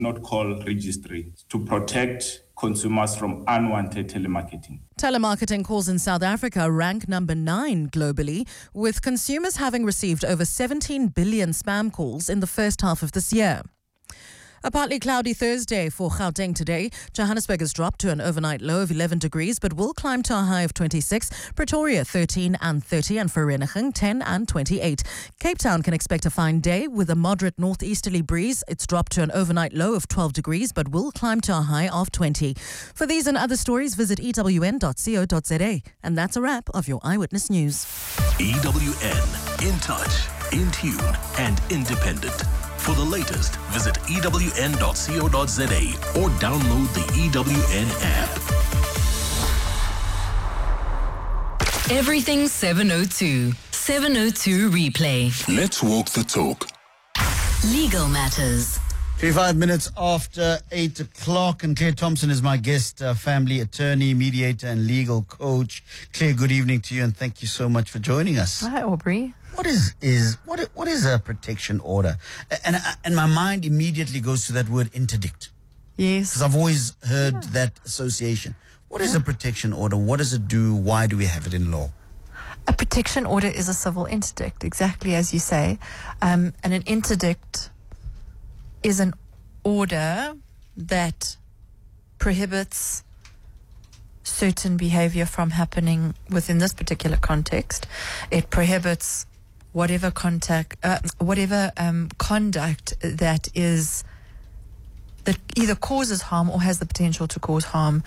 not call registry to protect consumers from unwanted telemarketing. Telemarketing calls in South Africa rank number 9 globally, with consumers having received over 17 billion spam calls in the first half of this year. A partly cloudy Thursday for Gauteng today. Johannesburg has dropped to an overnight low of 11 degrees, but will climb to a high of 26. Pretoria 13 and 30, and Vereeniging 10 and 28. Cape Town can expect a fine day with a moderate northeasterly breeze. It's dropped to an overnight low of 12 degrees, but will climb to a high of 20. For these and other stories, visit ewn.co.za. And that's a wrap of your Eyewitness News. EWN, in touch, in tune, and independent. For the latest, visit ewn.co.za or download the EWN app. Everything 702. 702 replay. Let's walk the talk. Legal matters. 35 minutes after 8 o'clock, and Claire Thompson is my guest, family attorney, mediator, and legal coach. Claire, good evening to you, and thank you so much for joining us. Hi, Aubrey. What is a protection order? And my mind immediately goes to that word interdict. Yes. Because I've always heard that association. What is a protection order? What does it do? Why do we have it in law? A protection order is a civil interdict, exactly as you say. And an interdict is an order that prohibits certain behavior from happening within this particular context. It prohibits whatever conduct that either causes harm or has the potential to cause harm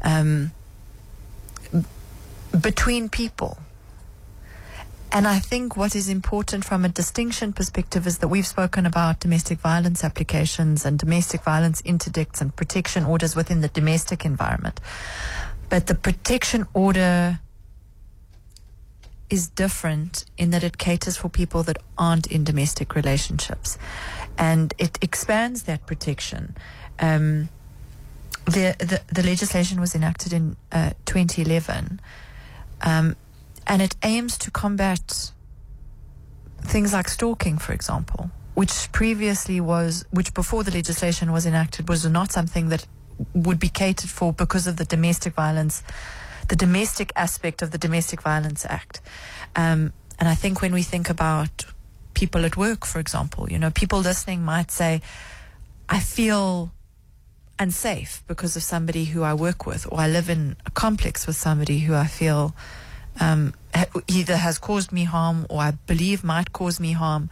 between people. And I think what is important from a distinction perspective is that we've spoken about domestic violence applications and domestic violence interdicts and protection orders within the domestic environment. But the protection order is different in that it caters for people that aren't in domestic relationships. And it expands that protection. The legislation was enacted in 2011. And it aims to combat things like stalking, for example, which before the legislation was enacted was not something that would be catered for because of the domestic aspect of the Domestic Violence Act. And I think when we think about people at work, for example, people listening might say, I feel unsafe because of somebody who I work with, or I live in a complex with somebody who I feel either has caused me harm or I believe might cause me harm.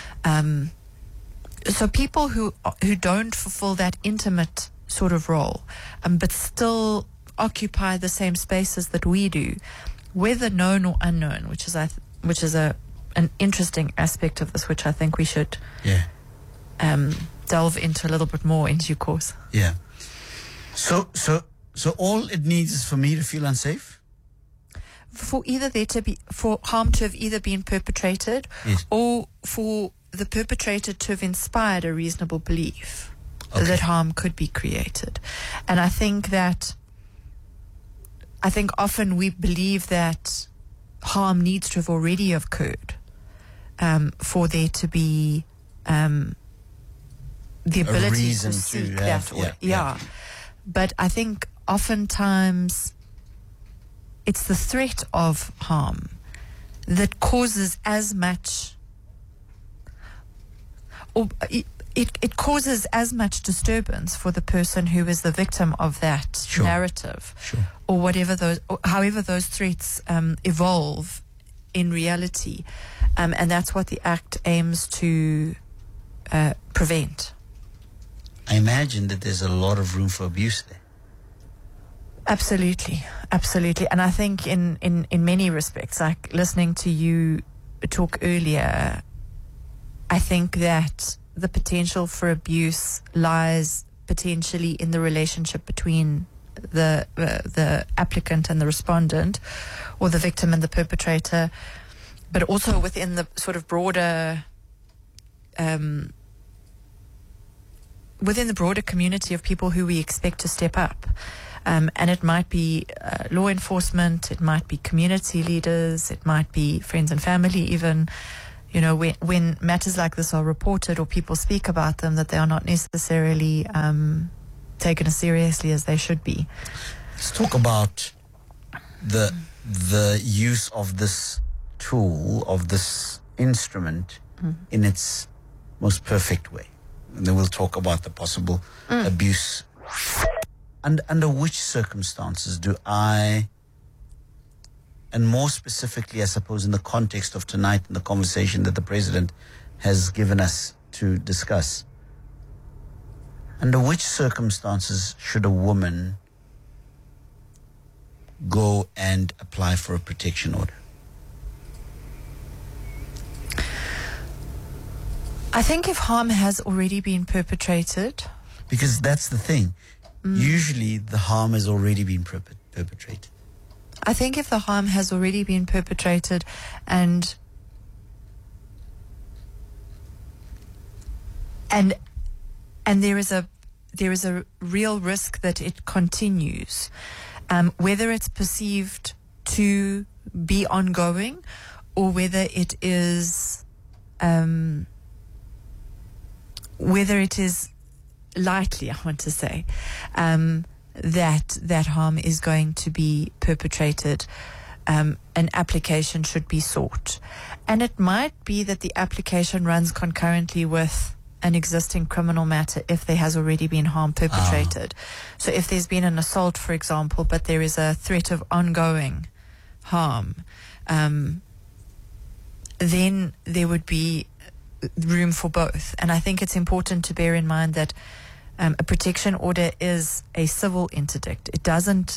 So people who don't fulfill that intimate sort of role, but still occupy the same spaces that we do, whether known or unknown, which is an interesting aspect of this, which I think we should delve into a little bit more in due course. Yeah. So all it needs is for me to feel unsafe? For harm to have either been perpetrated, yes, or for the perpetrator to have inspired a reasonable belief okay, that harm could be created. And I think often we believe that harm needs to have already occurred for there to be the ability to seek that. Yeah. But I think oftentimes it's the threat of harm that causes as much, or it causes as much disturbance for the person who is the victim of that narrative, or however those threats evolve in reality, and that's what the Act aims to prevent. I imagine that there's a lot of room for abuse there. Absolutely. And I think in many respects, like listening to you talk earlier, I think that the potential for abuse lies potentially in the relationship between the applicant and the respondent, or the victim and the perpetrator, but also within the sort of broader within the broader community of people who we expect to step up. And it might be law enforcement, it might be community leaders, it might be friends and family even, you know, when matters like this are reported or people speak about them, that they are not necessarily taken as seriously as they should be. Let's talk about the use of this tool, of this instrument, in its most perfect way. And then we'll talk about the possible abuse. And under which circumstances do I, and more specifically, I suppose, in the context of tonight and the conversation that the President has given us to discuss, under which circumstances should a woman go and apply for a protection order? I think if harm has already been perpetrated. Because that's the thing. Usually the harm has already been perpetrated. I think if the harm has already been perpetrated and there is a real risk that it continues, whether it's perceived to be ongoing or whether it is likely, I want to say, that harm is going to be perpetrated, an application should be sought. And it might be that the application runs concurrently with an existing criminal matter if there has already been harm perpetrated. So if there's been an assault, for example, but there is a threat of ongoing harm, then there would be room for both. And I think it's important to bear in mind that a protection order is a civil interdict. It doesn't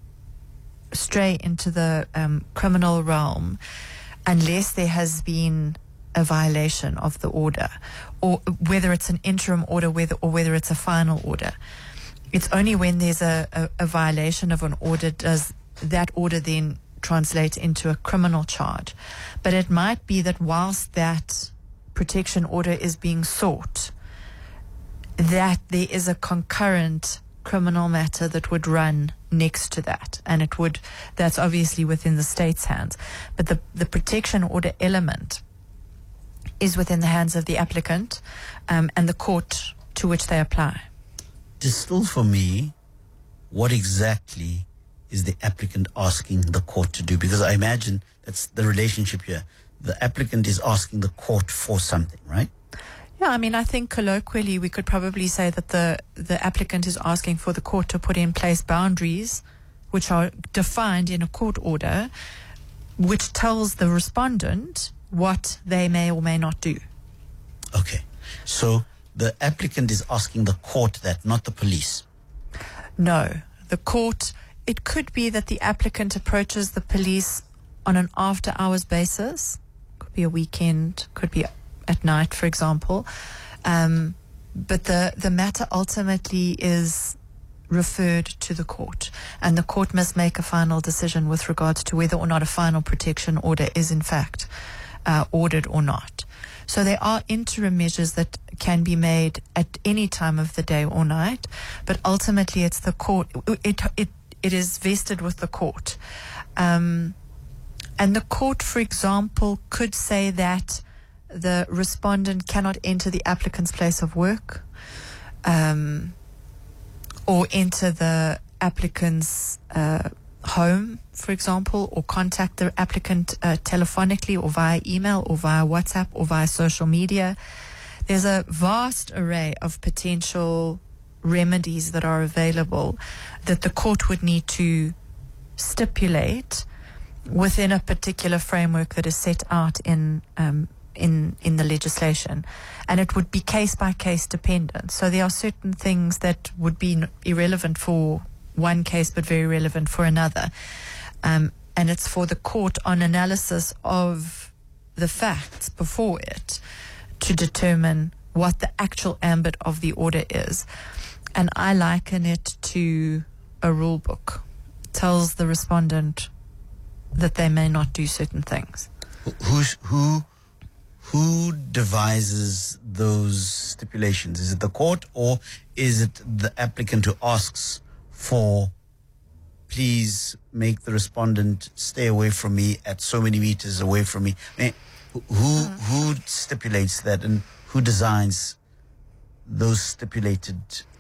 stray into the criminal realm unless there has been a violation of the order, or whether it's an interim order or whether it's a final order. It's only when there's a violation of an order does that order then translate into a criminal charge. But it might be that whilst that protection order is being sought, that there is a concurrent criminal matter that would run next to that, and that's obviously within the state's hands. But the protection order element is within the hands of the applicant and the court to which they apply. Distill for me, what exactly is the applicant asking the court to do? Because I imagine that's the relationship here. The applicant is asking the court for something, right? Yeah, I mean, I think colloquially we could probably say that the applicant is asking for the court to put in place boundaries which are defined in a court order, which tells the respondent what they may or may not do. Okay. So the applicant is asking the court that, not the police? No. The court, it could be that the applicant approaches the police on an after-hours basis. Could be a weekend, could be at night, for example. But the matter ultimately is referred to the court, and the court must make a final decision with regards to whether or not a final protection order is in fact ordered or not. So there are interim measures that can be made at any time of the day or night, but ultimately it's the court. It is vested with the court. And the court, for example, could say that the respondent cannot enter the applicant's place of work, or enter the applicant's home, for example, or contact the applicant telephonically or via email or via WhatsApp or via social media. There's a vast array of potential remedies that are available that the court would need to stipulate within a particular framework that is set out in the legislation, and it would be case by case dependent. So there are certain things that would be irrelevant for one case but very relevant for another, and it's for the court on analysis of the facts before it to determine what the actual ambit of the order is. And I liken it to a rule book. It tells the respondent that they may not do certain things. Who devises those stipulations? Is it the court, or is it the applicant who asks for, please make the respondent stay away from me at so many meters away from me? I mean, Who stipulates that, and who designs those stipulated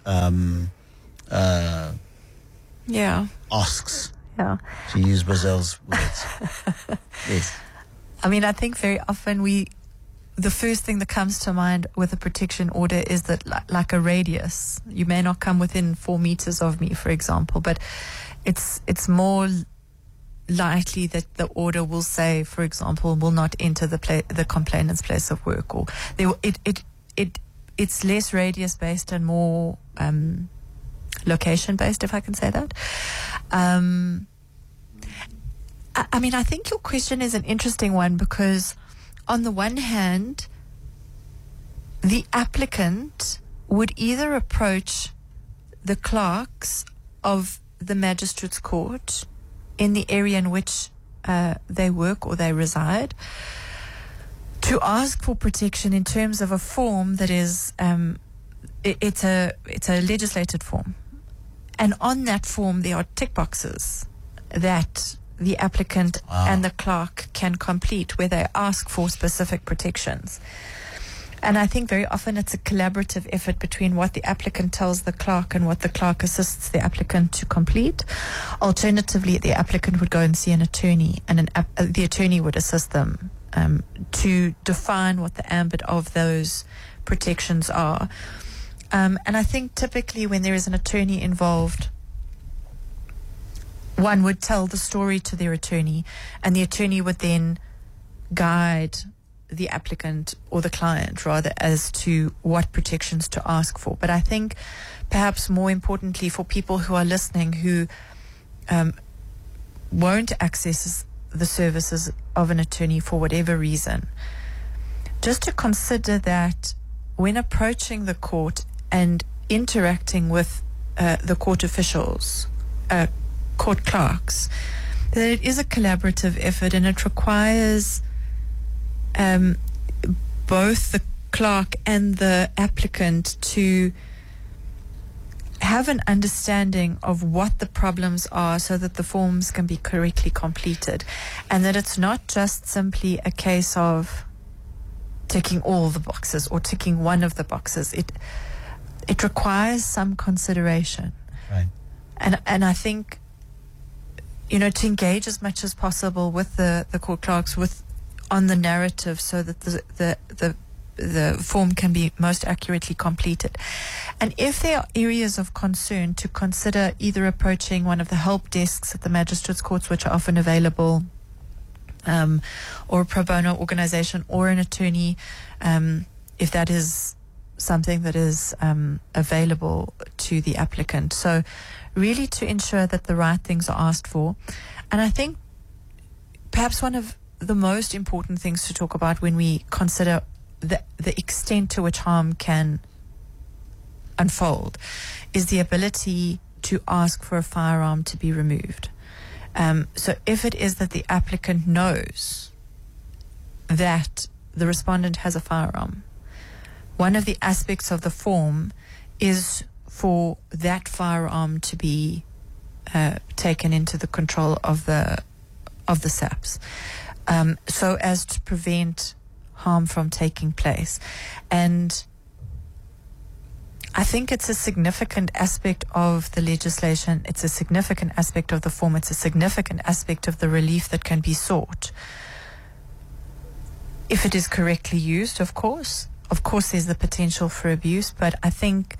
Yeah. asks, Yeah. to use Bazel's words? Yes. I mean, I think very often the first thing that comes to mind with a protection order is that like a radius. You may not come within 4 meters of me, for example, but it's more likely that the order will say, for example, will not enter the complainant's place of work, or it's less radius based and more location based, if I can say that. I mean, I think your question is an interesting one, because on the one hand, the applicant would either approach the clerks of the magistrate's court in the area in which they work or they reside to ask for protection in terms of a form that is it's a legislated form, and on that form there are tick boxes that the applicant and the clerk can complete where they ask for specific protections. And I think very often it's a collaborative effort between what the applicant tells the clerk and what the clerk assists the applicant to complete. Alternatively, the applicant would go and see an attorney, and the attorney would assist them to define what the ambit of those protections are. And I think typically when there is an attorney involved, one would tell the story to their attorney, and the attorney would then guide the applicant, or the client rather, as to what protections to ask for. But I think perhaps more importantly for people who are listening who won't access the services of an attorney for whatever reason, just to consider that when approaching the court and interacting with the court officials, court clerks, that it is a collaborative effort, and it requires both the clerk and the applicant to have an understanding of what the problems are so that the forms can be correctly completed, and that it's not just simply a case of ticking all the boxes or ticking one of the boxes. It requires some consideration. Right. And I think, to engage as much as possible with the court clerks on the narrative so that the form can be most accurately completed. And if there are areas of concern, to consider either approaching one of the help desks at the magistrates' courts, which are often available, or a pro bono organization, or an attorney, if that is something that is available to the applicant. So really to ensure that the right things are asked for. And I think perhaps one of the most important things to talk about when we consider the extent to which harm can unfold is the ability to ask for a firearm to be removed. So if it is that the applicant knows that the respondent has a firearm, one of the aspects of the form is for that firearm to be taken into the control of the SAPS, so as to prevent harm from taking place. And I think it's a significant aspect of the legislation. It's a significant aspect of the form. It's a significant aspect of the relief that can be sought, if it is correctly used, of course. Of course, there's the potential for abuse, but I think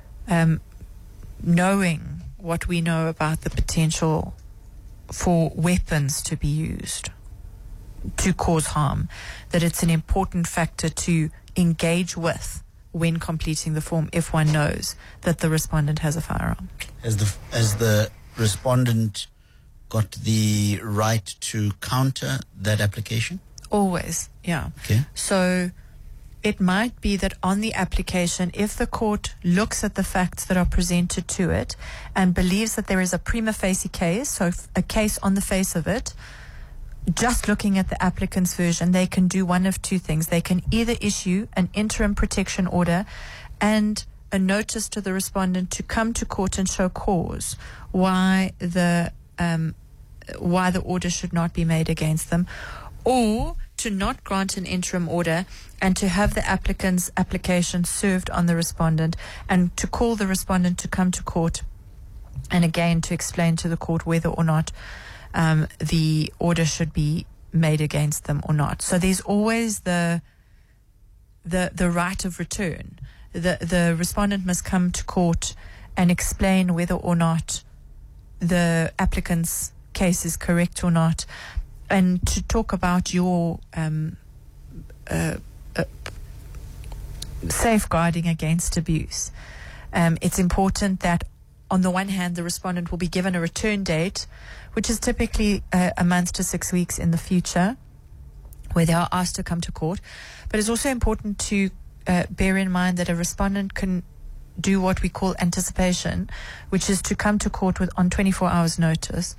knowing what we know about the potential for weapons to be used to cause harm, that it's an important factor to engage with when completing the form if one knows that the respondent has a firearm. Has the respondent got the right to counter that application? Always, yeah. Okay. So it might be that on the application, if the court looks at the facts that are presented to it and believes that there is a prima facie case, so a case on the face of it, just looking at the applicant's version, they can do one of two things. They can either issue an interim protection order and a notice to the respondent to come to court and show cause why the order should not be made against them, or to not grant an interim order and to have the applicant's application served on the respondent, and to call the respondent to come to court, and again to explain to the court whether or not the order should be made against them or not. So there's always the right of return. The respondent must come to court and explain whether or not the applicant's case is correct or not, and to talk about your safeguarding against abuse. It's important that on the one hand, the respondent will be given a return date, which is typically a month to 6 weeks in the future, where they are asked to come to court. But it's also important to bear in mind that a respondent can do what we call anticipation, which is to come to court on 24 hours notice,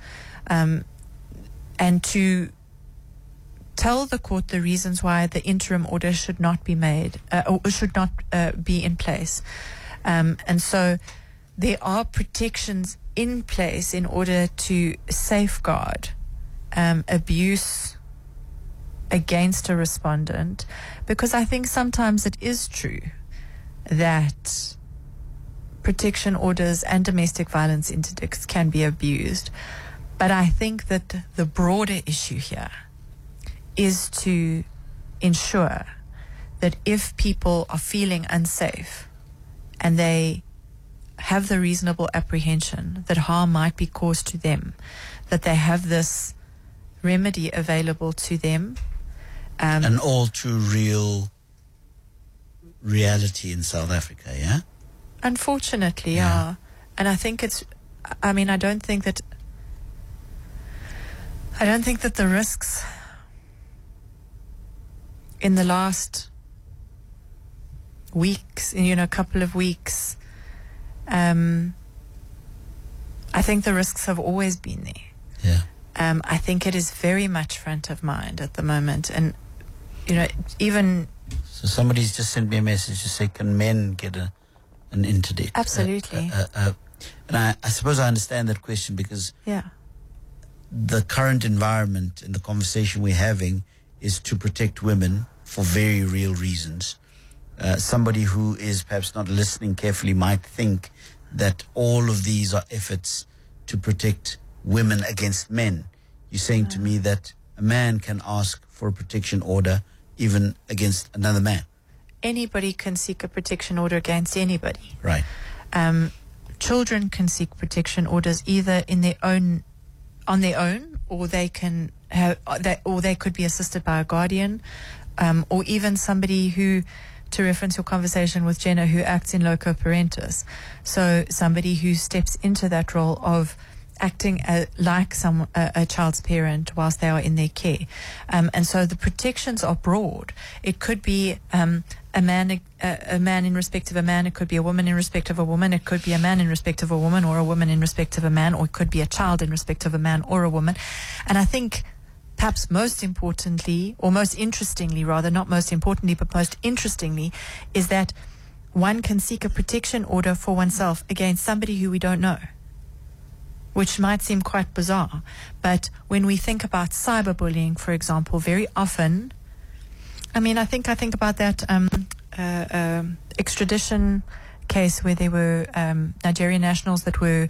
and to tell the court the reasons why the interim order should not be made or should not be in place. And so there are protections in place in order to safeguard abuse against a respondent, because I think sometimes it is true that protection orders and domestic violence interdicts can be abused. But I think that the broader issue here is to ensure that if people are feeling unsafe and they have the reasonable apprehension that harm might be caused to them, that they have this remedy available to them. An all too real reality in South Africa, yeah? Unfortunately, yeah. And I think I don't think that the risks in the last weeks, couple of weeks, I think the risks have always been there. Yeah. I think it is very much front of mind at the moment. And, even... So somebody's just sent me a message to say, can men get an interdict? Absolutely. And I suppose I understand that question, because yeah, the current environment and the conversation we're having is to protect women for very real reasons. Somebody who is perhaps not listening carefully might think that all of these are efforts to protect women against men. You're saying to me that a man can ask for a protection order even against another man? Anybody can seek a protection order against anybody. Right. Children can seek protection orders either on their own, or they can or they could be assisted by a guardian, or even somebody who, to reference your conversation with Jenna, who acts in loco parentis. So somebody who steps into that role of acting like a child's parent whilst they are in their care. And so the protections are broad. It could be a man in respect of a man. It could be a woman in respect of a woman. It could be a man in respect of a woman, or a woman in respect of a man, or it could be a child in respect of a man or a woman. And I think perhaps most importantly, or most interestingly rather, not most importantly, but most interestingly, is that one can seek a protection order for oneself against somebody who we don't know, which might seem quite bizarre. But when we think about cyberbullying, for example, very often, I think about that extradition case where there were Nigerian nationals that were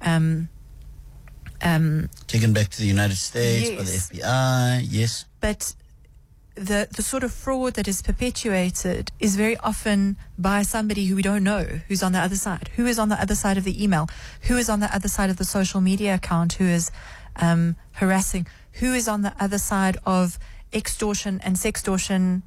taken back to the United States by the FBI, yes. But the sort of fraud that is perpetuated is very often by somebody who we don't know, who's on the other side. Who is on the other side of the email? Who is on the other side of the social media account who is harassing? Who is on the other side of extortion and sextortion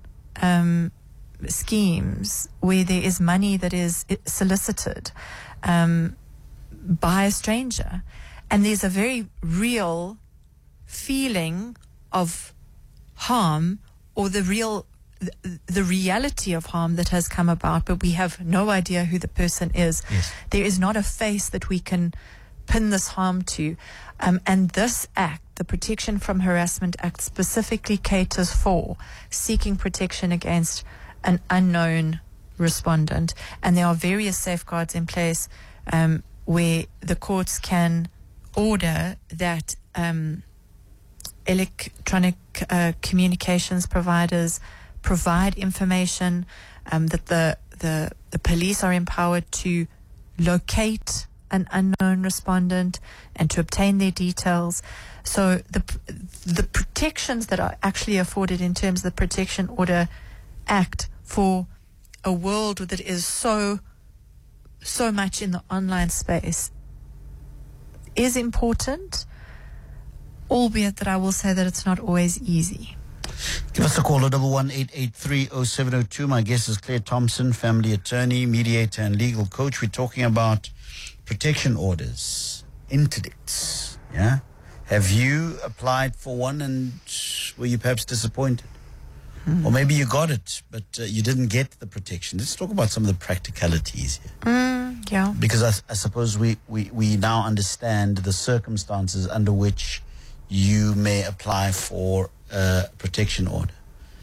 schemes where there is money that is solicited by a stranger? And there's a very real feeling of harm, or the reality of harm that has come about, but we have no idea who the person is. Yes. There is not a face that we can pin this harm to. And this act, the Protection from Harassment Act, specifically caters for seeking protection against an unknown respondent. And there are various safeguards in place where the courts can order that electronic communications providers provide information, that the police are empowered to locate an unknown respondent and to obtain their details. So the protections that are actually afforded in terms of the Protection Order Act for a world that is so much in the online space is important, albeit that I will say that it's not always easy. Give us a call, 011-883-0702. My guest is Claire Thompson, family attorney, mediator, and legal coach. We're talking about protection orders, interdicts. Yeah, have you applied for one and were you perhaps disappointed? Or maybe you got it, but you didn't get the protection. Let's talk about some of the practicalities here. Yeah. Because I suppose we now understand the circumstances under which you may apply for a protection order.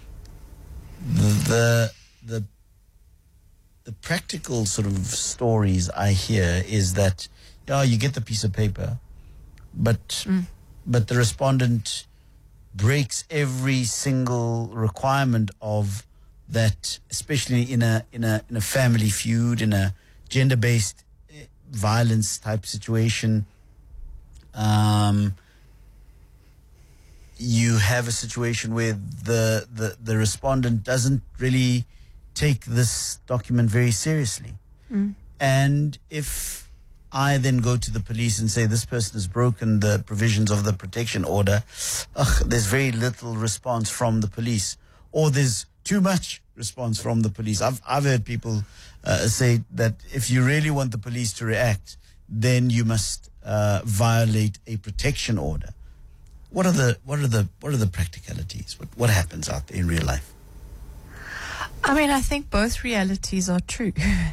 The practical sort of stories I hear is that, you get the piece of paper, but the respondent breaks every single requirement of that, especially in a family feud, in a gender-based violence type situation. You have a situation where the respondent doesn't really take this document very seriously. And if I then go to the police and say this person has broken the provisions of the protection order, there's very little response from the police, or there's too much response from the police. I've heard people say that if you really want the police to react, then you must violate a protection order. What are the practicalities? What happens out there in real life? I mean, I think both realities are true.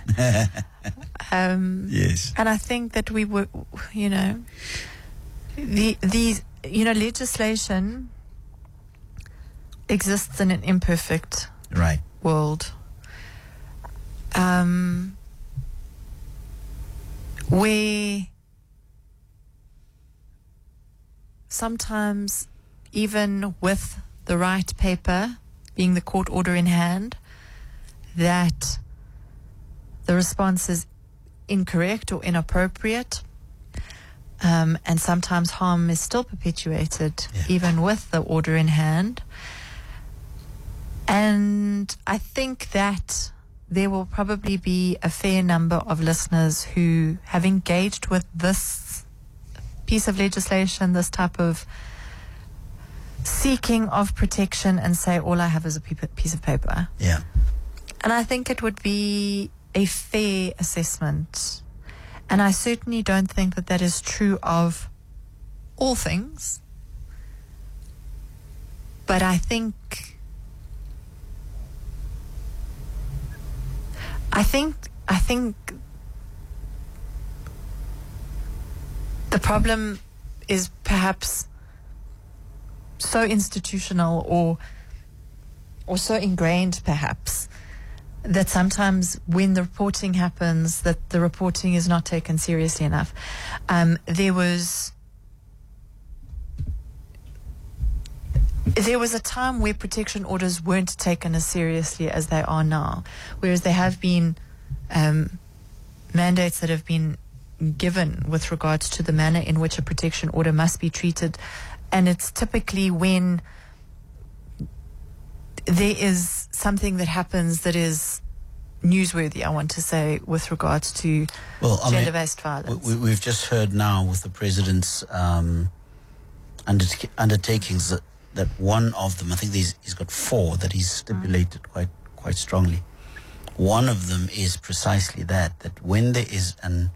Yes. And I think that we were, legislation exists in an imperfect world. Where sometimes, even with the right paper, being the court order in hand, that the response is incorrect or inappropriate, and sometimes harm is still perpetuated even with the order in hand. And I think that there will probably be a fair number of listeners who have engaged with this piece of legislation, this type of seeking of protection, and say, all I have is a piece of paper. Yeah. And I think it would be a fair assessment. And I certainly don't think that that is true of all things. But I think the problem is perhaps so institutional or so ingrained, perhaps, that sometimes when the reporting happens, that the reporting is not taken seriously enough. There was a time where protection orders weren't taken as seriously as they are now, whereas there have been mandates that have been given with regards to the manner in which a protection order must be treated. And it's typically when there is something that happens that is newsworthy, I want to say, with regards to gender-based violence. We've just heard now with the President's undertakings that one of them, I think he's got 4 that he's stipulated quite strongly. One of them is precisely that when there is a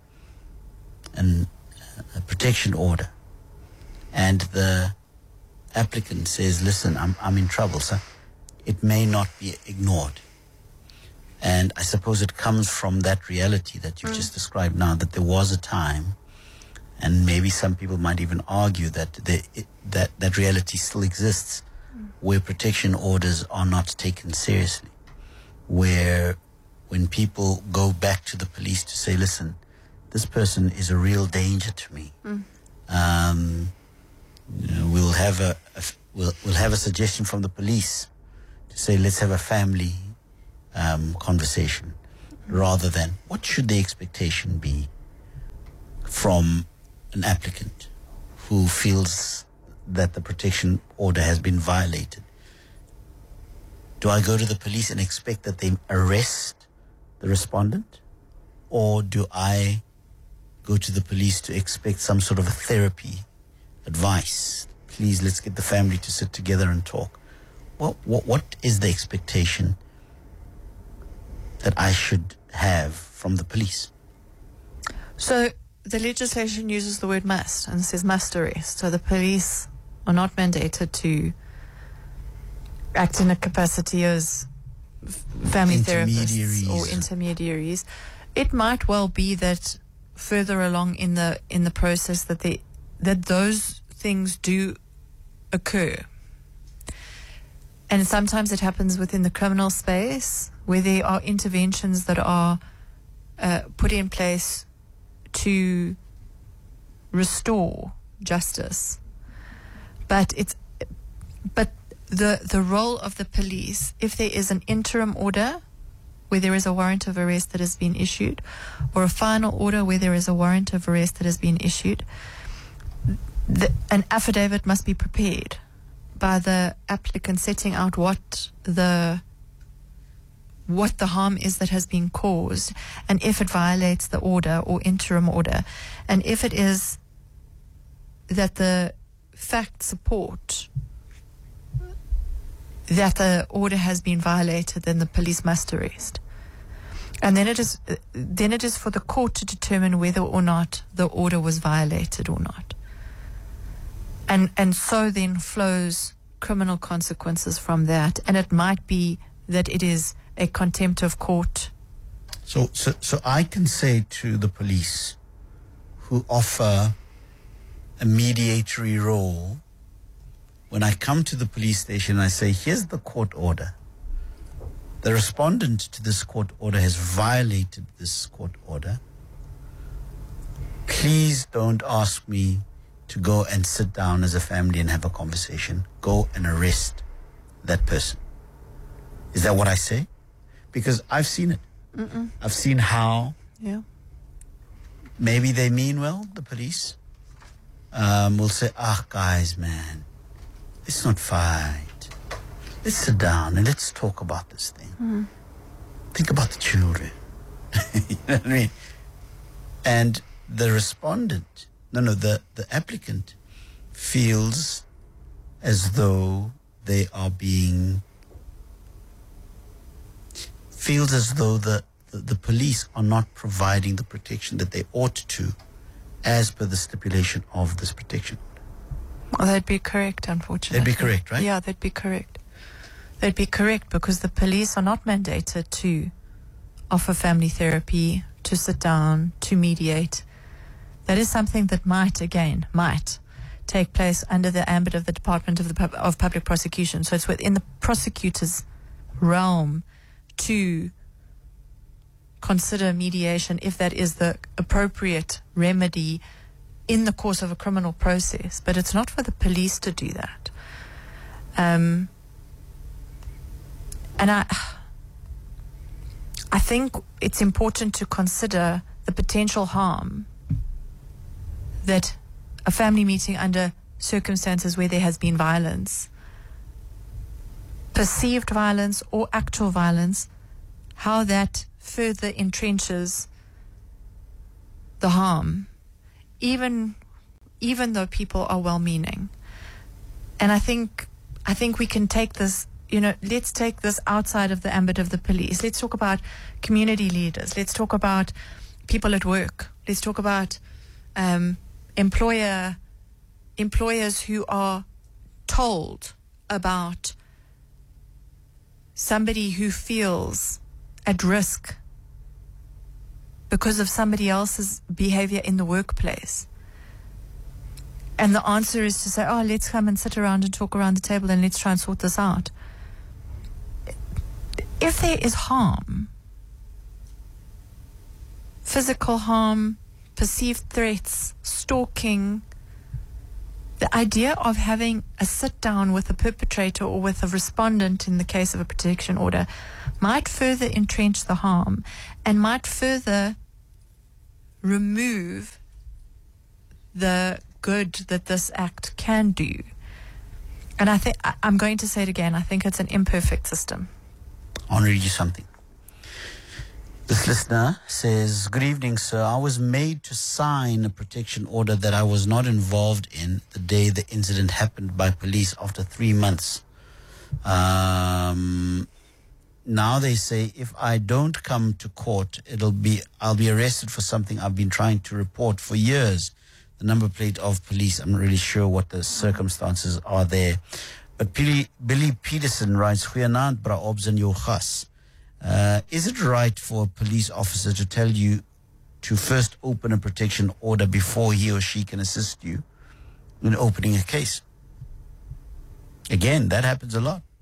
protection order and the applicant says, listen, I'm in trouble, sir, it may not be ignored. And I suppose it comes from that reality that you've just described now, that there was a time, and maybe some people might even argue that that reality still exists, where protection orders are not taken seriously, where when people go back to the police to say, listen, this person is a real danger to me. we'll have a suggestion from the police to say, let's have a family conversation, rather than what should the expectation be from an applicant who feels that the protection order has been violated. Do I go to the police and expect that they arrest the respondent? Or do I go to the police to expect some sort of a therapy, advice? Please, let's get the family to sit together and talk. What is the expectation that I should have from the police? So the legislation uses the word must and says must arrest. So the police are not mandated to act in a capacity as family therapists or intermediaries. It might well be that further along in the process that those things do occur. And sometimes it happens within the criminal space, where there are interventions that are put in place to restore justice. But the role of the police, if there is an interim order where there is a warrant of arrest that has been issued, or a final order where there is a warrant of arrest that has been issued, an affidavit must be prepared by the applicant setting out what the harm is that has been caused, and if it violates the order or interim order, and if it is that the facts support that the order has been violated, then the police must arrest. And then it is for the court to determine whether or not the order was violated or not. And so then flows criminal consequences from that. And it might be that it is a contempt of court. So I can say to the police who offer a mediatory role, when I come to the police station, I say, here's the court order. The respondent to this court order has violated this court order. Please don't ask me to go and sit down as a family and have a conversation. Go and arrest that person. Is that what I say? Because I've seen it. I've seen how maybe they mean well, the police. Will say, guys, man, let's not fight. Let's sit down and let's talk about this thing. Think about the children. You know what I mean? And the respondent, the applicant feels as though they are feels as though the police are not providing the protection that they ought to, as per the stipulation of this protection order. Well, that'd be correct, unfortunately. That'd be correct, right? Yeah, that'd be correct. They'd be correct, because the police are not mandated to offer family therapy, to sit down, to mediate. That is something that might take place under the ambit of the Department of Public Prosecution. So it's within the prosecutor's realm to consider mediation if that is the appropriate remedy in the course of a criminal process. But it's not for the police to do that. And I think it's important to consider the potential harm that a family meeting under circumstances where there has been violence, perceived violence or actual violence, how that further entrenches the harm, even though people are well-meaning. And I think we can take this, let's take this outside of the ambit of the police. Let's talk about community leaders. Let's talk about people at work. Let's talk about employers who are told about somebody who feels at risk because of somebody else's behavior in the workplace. And the answer is to say, let's come and sit around and talk around the table and let's try and sort this out. If there is harm, physical harm, perceived threats, stalking, the idea of having a sit down with a perpetrator or with a respondent in the case of a protection order might further entrench the harm and might further remove the good that this act can do. And I think, I'm going to say it again, I think it's an imperfect system. I want to read you something. This listener says, "Good evening, sir. I was made to sign a protection order that I was not involved in the day the incident happened by police after 3 months. Now they say if I don't come to court, I'll be arrested for something I've been trying to report for years. The number plate of police, I'm not really sure what the circumstances are there. But Billy Peterson writes, Goeienaand, bra Obs en jou gas. Is it right for a police officer to tell you to first open a protection order before he or she can assist you in opening a case? Again, that happens a lot.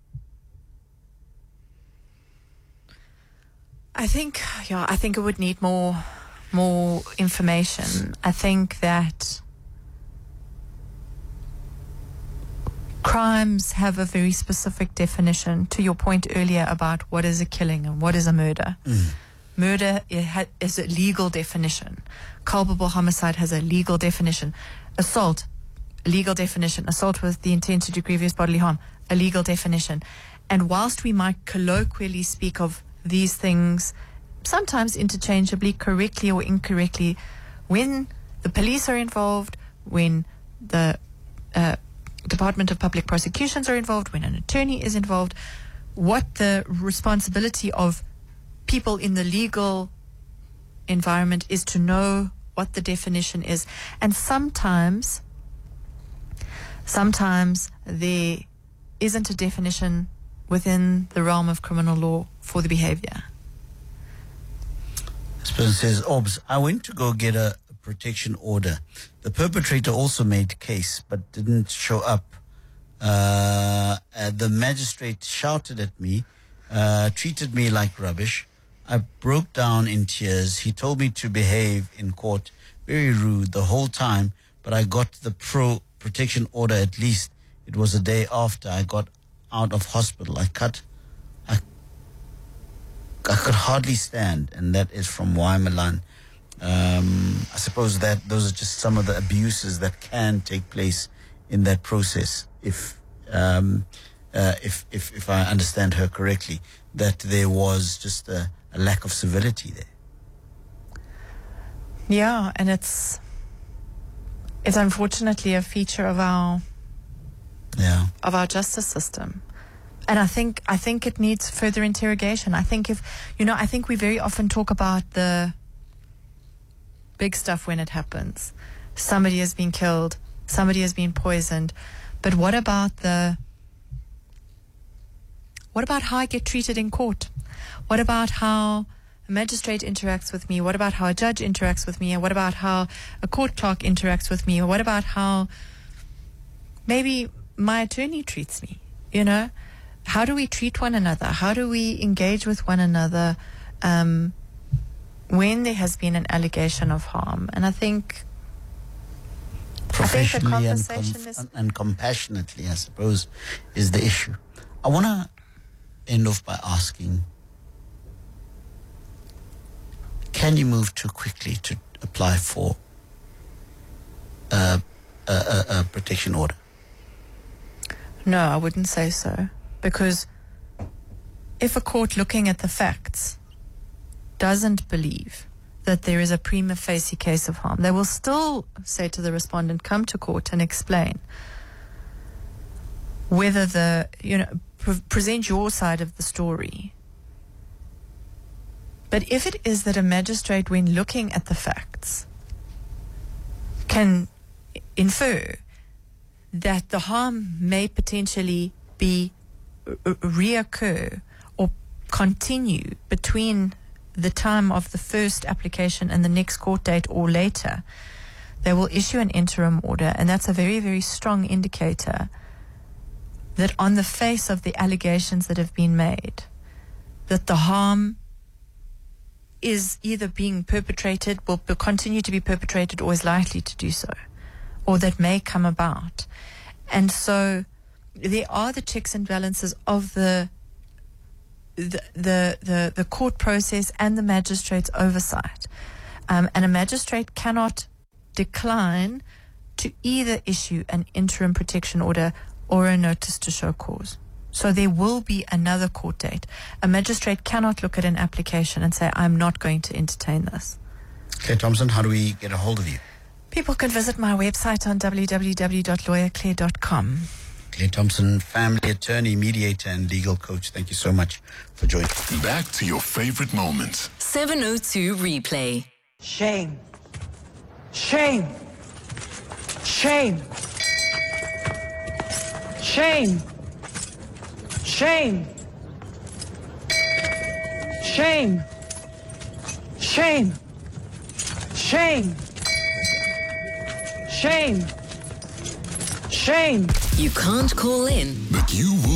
I think it would need more information. I think that crimes have a very specific definition, to your point earlier about what is a killing and what is a murder. Murder is a legal definition. Culpable homicide has a legal definition. Assault, a legal definition. Assault with the intent to do grievous bodily harm, a legal definition. And whilst we might colloquially speak of these things sometimes interchangeably, correctly or incorrectly, when the police are involved, when the Department of Public Prosecutions are involved, when an attorney is involved, what the responsibility of people in the legal environment is to know what the definition is. And sometimes there isn't a definition within the realm of criminal law for the behavior. This person says, Obs, I went to go get a protection order. The perpetrator also made case but didn't show up. The magistrate shouted at me, treated me like rubbish. I broke down in tears. He told me to behave in court. Very rude the whole time, but I got the protection order at least. It was a day after I got out of hospital. I could hardly stand, and that is from Waimalan. I suppose that those are just some of the abuses that can take place in that process. If I understand her correctly, that there was just a lack of civility there. Yeah, and it's unfortunately a feature of our justice system. And I think it needs further interrogation. I think I think we very often talk about the big stuff when it happens. Somebody has been killed, somebody has been poisoned. But what about how I get treated in court? What about how a magistrate interacts with me? What about how a judge interacts with me? And what about how a court clerk interacts with me? Or what about how maybe my attorney treats me? How do we treat one another? How do we engage with one another when there has been an allegation of harm? And I think professionally the conversation and compassionately, I suppose, is the issue. I want to end off by asking, can you move too quickly to apply for a protection order? No, I wouldn't say so. Because if a court looking at the facts doesn't believe that there is a prima facie case of harm, they will still say to the respondent, come to court and explain whether present your side of the story. But if it is that a magistrate, when looking at the facts, can infer that the harm may potentially reoccur or continue between the time of the first application and the next court date or later, they will issue an interim order. And that's a very, very strong indicator that on the face of the allegations that have been made, that the harm is either being perpetrated, will continue to be perpetrated, or is likely to do so. or that may come about. And so there are the checks and balances of the court process and the magistrate's oversight. And a magistrate cannot decline to either issue an interim protection order or a notice to show cause. So there will be another court date. A magistrate cannot look at an application and say, I'm not going to entertain this. Claire Thompson, how do we get a hold of you? People can visit my website on www.lawyerclaire.com. Claire Thompson, family attorney, mediator, and legal coach. Thank you so much for joining. Back to your favorite moments. 702 Replay. Shame. Shame. Shame. Shame. Shame. Shame. Shame. Shame. Shame. Shame. You can't call in, But you will